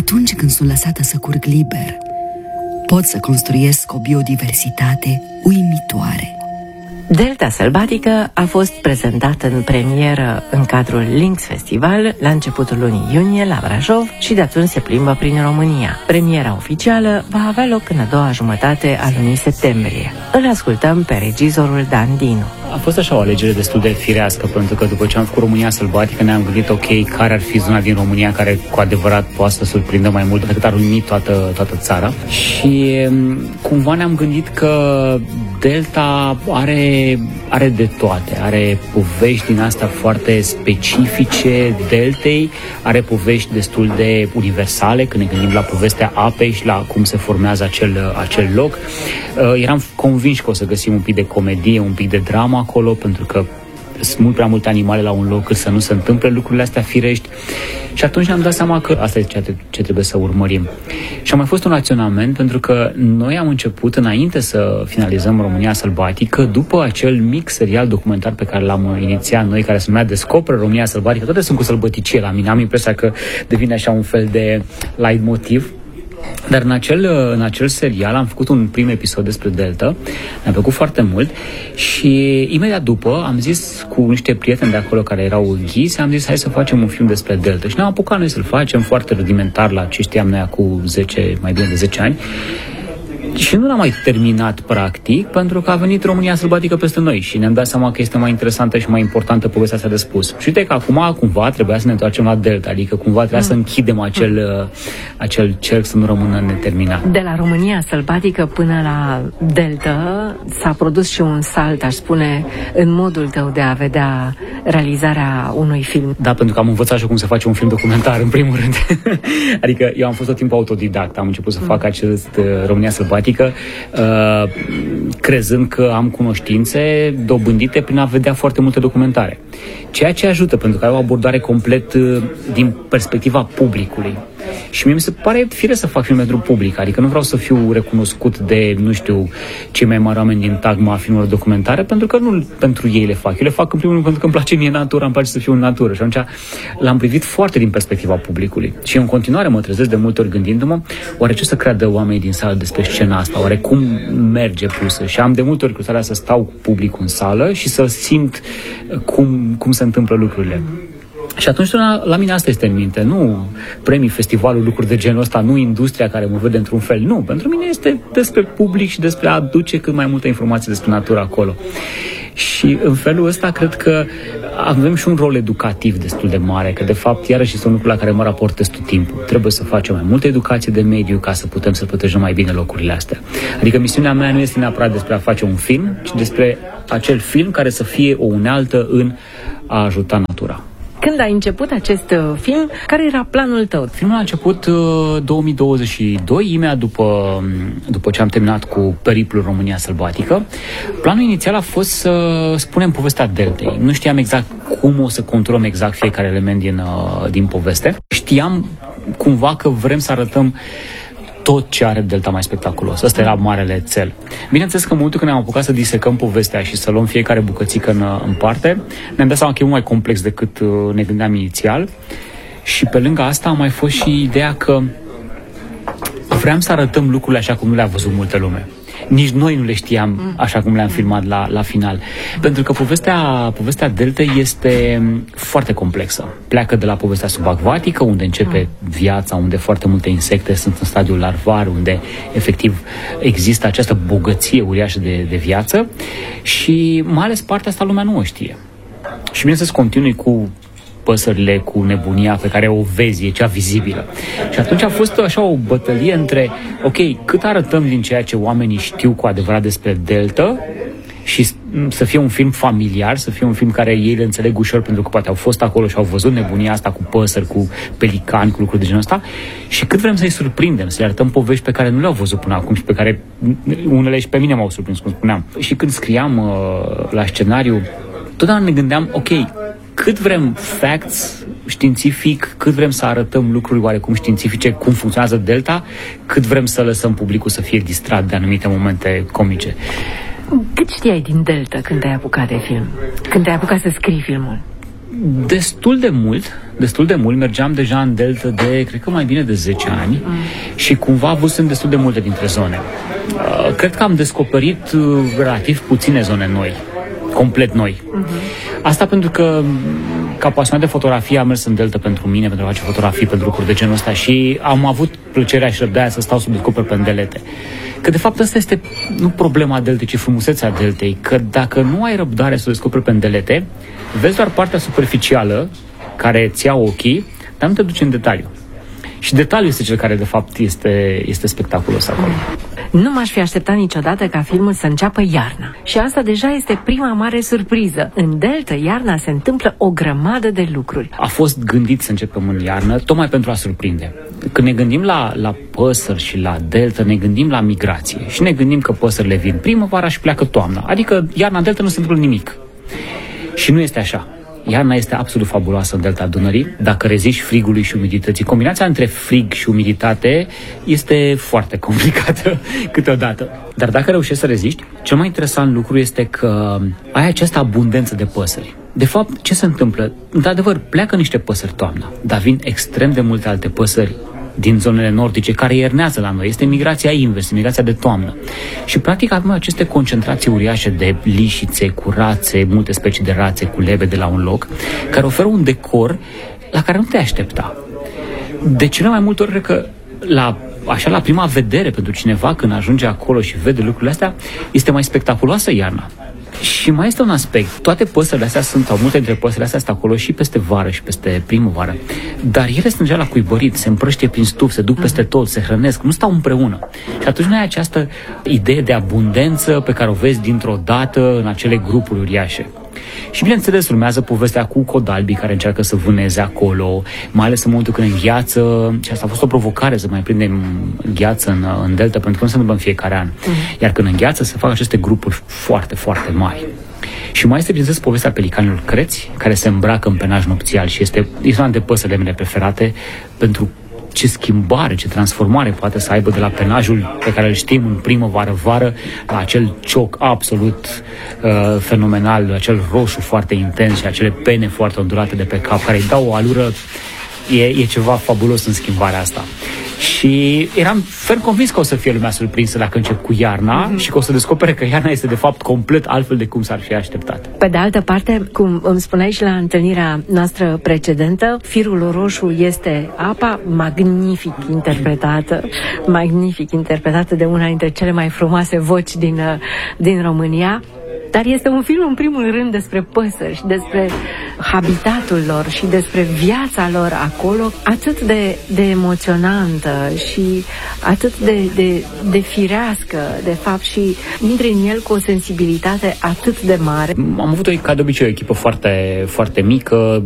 atunci când sunt lăsată să curg liber, pot să construiesc o biodiversitate uimitoare. Delta Sălbatică a fost prezentată în premieră în cadrul Lynx Festival la începutul lunii iunie la Brașov și de atunci se plimbă prin România. Premiera oficială va avea loc în a doua jumătate a lunii septembrie. Îl ascultăm pe regizorul Dan Dinu. A fost așa o alegere destul de firească, pentru că după ce am făcut România Sălbatică ne-am gândit, ok, care ar fi zona din România care cu adevărat poate să surprindă mai mult decât ar uni toată țara. Și cumva ne-am gândit că Delta are de toate, are povești din astea foarte specifice Deltei, are povești destul de universale, când ne gândim la povestea apei și la cum se formează acel loc. Eram convinși că o să găsim un pic de comedie, un pic de dramă acolo, pentru că sunt mult prea multe animale la un loc cât să nu se întâmple lucrurile astea firești. Și atunci ne-am dat seama că asta e ce trebuie să urmărim. Și a mai fost un raționament, pentru că noi am început, înainte să finalizăm România Sălbatică, după acel mic serial documentar pe care l-am inițiat noi, care se numea Descoperă România Sălbatică. Toate sunt cu sălbăticie la mine, am impresia că devine așa un fel de leitmotiv. Dar în acel serial am făcut un prim episod despre Delta, mi-a plăcut foarte mult și imediat după am zis cu niște prieteni de acolo care erau ghisi, am zis hai să facem un film despre Delta și ne-am apucat noi să-l facem foarte rudimentar la ce știam noi acum mai bine de 10 ani. Și nu l-am mai terminat practic, pentru că a venit România Sălbatică peste noi și ne-am dat seama că este mai interesantă și mai importantă povestea asta de spus. Și uite că acum cumva trebuia să ne întoarcem la Delta, adică cumva trebuia să închidem acel cerc să nu rămână neterminat. De la România Sălbatică până la Delta s-a produs și un salt, aș spune, în modul tău de a vedea realizarea unui film. Da, pentru că am învățat și cum să face un film documentar, în primul rând. Adică eu am fost tot timpul autodidact, am început să fac acest România Sălbatică, crezând că am cunoștințe dobândite prin a vedea foarte multe documentare. Ceea ce ajută, pentru că ai o abordare complet din perspectiva publicului. Și mie mi se pare fire să fac film pentru public, adică nu vreau să fiu recunoscut de, nu știu, cei mai mari oameni din tagma filmelor documentare, pentru că nu pentru ei le fac. Eu le fac în primul rând pentru că îmi place mie natura, îmi place să fiu în natură și atunci l-am privit foarte din perspectiva publicului. Și în continuare mă trezesc de multe ori gândindu-mă, oare ce să creadă oamenii din sală despre scena asta, oare cum merge pusă? Și am de multe ori cruzarea să stau cu publicul în sală și să simt cum se întâmplă lucrurile. Și atunci la mine asta este în minte, nu premii, festivalul, lucruri de genul ăsta, nu industria care mă vede într-un fel, nu. Pentru mine este despre public și despre a aduce cât mai multă informație despre natură acolo. Și în felul ăsta cred că avem și un rol educativ destul de mare, că de fapt iarăși este un lucru la care mă raportez tot timpul. Trebuie să facem mai multă educație de mediu ca să putem să protejăm mai bine locurile astea. Adică misiunea mea nu este neapărat despre a face un film, ci despre acel film care să fie o unealtă în a ajuta natura. Când ai început acest film, care era planul tău? Filmul a început 2022, imediat după ce am terminat cu periplul România Sălbatică. Planul inițial a fost să spunem povestea Deltei. Nu știam exact cum o să conturăm exact fiecare element din poveste. Știam cumva că vrem să arătăm tot ce are Delta mai spectaculos. Ăsta era marele cel. Bineînțeles că în momentul când ne-am apucat să disecăm povestea și să luăm fiecare bucățică în parte, ne-am dat seama că e mult mai complex decât ne gândeam inițial. Și pe lângă asta a mai fost și ideea că vreau să arătăm lucrurile așa cum nu le-a văzut multă lume. Nici noi nu le știam așa cum le-am filmat la final. Pentru că povestea Deltei este foarte complexă. Pleacă de la povestea subacvatică, unde începe viața, unde foarte multe insecte sunt în stadiul larvar, unde efectiv există această bogăție uriașă de viață și mai ales partea asta lumea nu o știe. Și bineînțeles continui cu păsările, cu nebunia pe care o vezi, e cea vizibilă. Și atunci a fost așa o bătălie între, ok, cât arătăm din ceea ce oamenii știu cu adevărat despre Delta și să fie un film familiar, să fie un film care ei le înțeleg ușor pentru că poate au fost acolo și au văzut nebunia asta cu păsări, cu pelicani, cu lucruri de genul ăsta, și cât vrem să-i surprindem, să le arătăm povești pe care nu le-au văzut până acum și pe care unele și pe mine m-au surprins, cum spuneam. Și când scriam la scenariu, totdeauna ne gândeam, ok, cât vrem facts științific, cât vrem să arătăm lucruri oarecum științifice, cum funcționează Delta, cât vrem să lăsăm publicul să fie distrat de anumite momente comice. Cât știai din Delta când te-ai apucat de film? Când te-ai apucat să scrii filmul? Destul de mult, mergeam deja în Delta de, cred că mai bine de 10 ani și cumva văzusem destul de multe dintre zone. Cred că am descoperit relativ puține zone noi, complet noi. Asta pentru că, ca pasionat de fotografie, am mers în Delta pentru mine, pentru a face fotografii, pentru lucruri de genul ăsta și am avut plăcerea și răbdarea să stau să descoper pendelete. Că de fapt asta este nu problema Deltei, ci frumusețea Deltei, că dacă nu ai răbdare să descoperi pendelete, vezi doar partea superficială care îți ia ochii, dar nu te duci în detaliu. Și detaliul este cel care de fapt este spectaculos acolo. Nu m-aș fi așteptat niciodată ca filmul să înceapă iarna. Și asta deja este prima mare surpriză. În Delta, iarna se întâmplă o grămadă de lucruri. A fost gândit să începem în iarnă, tocmai pentru a surprinde. Când ne gândim la păsări și la Delta, ne gândim la migrație. Și ne gândim că păsările vin primăvara și pleacă toamna. Adică iarna în Delta nu se întâmplă nimic. Și nu este așa. Iarna este absolut fabuloasă în Delta Dunării, dacă reziști frigului și umidității. Combinația între frig și umiditate este foarte complicată câteodată. Dar dacă reușești să reziști, cel mai interesant lucru este că ai această abundență de păsări. De fapt, ce se întâmplă? Într-adevăr, pleacă niște păsări toamna, dar vin extrem de multe alte păsări din zonele nordice care iernează la noi. Este migrația inversă, migrația de toamnă. Și practic avem aceste concentrații uriașe de lișițe, cu rațe, multe specii de rațe, cu lebede la un loc, care oferă un decor la care nu te aștepta. De cele mai multe ori, cred că la prima vedere pentru cineva, când ajunge acolo și vede lucrurile astea, este mai spectaculoasă iarna. Și mai este un aspect. Toate păsările astea sau multe dintre păsările astea sunt acolo și peste vară și peste primăvară. Dar ele sunt deja la cuibărit, se împrăștie prin stuf, se duc peste tot, se hrănesc, nu stau împreună. Și atunci nu ai această idee de abundență pe care o vezi dintr-o dată în acele grupuri uriașe. Și bineînțeles urmează povestea cu codalbii care încearcă să vâneze acolo, mai ales în momentul când îngheață, și asta a fost o provocare să mai prindem gheață în Delta, pentru că nu se întâmplă în fiecare an. Iar când îngheață se fac aceste grupuri foarte, foarte mari. Și mai este, bineînțeles, povestea pelicanilor creți, care se îmbracă în penaj nopțial și este una dintre păsările mele preferate, pentru ce schimbare, ce transformare poate să aibă de la penajul pe care îl știm în primăvară-vară la acel cioc absolut fenomenal, acel roșu foarte intens și acele pene foarte ondulate de pe cap care îi dau o alură. E ceva fabulos în schimbarea asta. Și eram ferm convins că o să fie lumea surprinsă dacă încep cu iarna și că o să descopere că iarna este de fapt complet altfel de cum s-ar fi așteptat. Pe de altă parte, cum îmi spuneai și la întâlnirea noastră precedentă, firul roșu este apa magnific interpretată de una dintre cele mai frumoase voci din România. Dar este un film, în primul rând, despre păsări și despre habitatul lor și despre viața lor acolo, atât de emoționantă și atât de firească, de fapt, și intri în el cu o sensibilitate atât de mare. Am avut, ca de obicei, o echipă foarte, foarte mică,